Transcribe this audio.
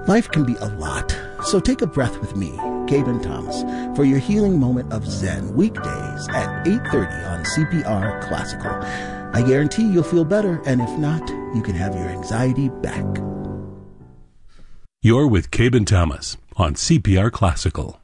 Life can be a lot, so take a breath with me, Gaben Thomas, for your healing moment of Zen, weekdays at 8:30 on CPR Classical. I guarantee you'll feel better, and if not, you can have your anxiety back. You're with Gaben Thomas on CPR Classical.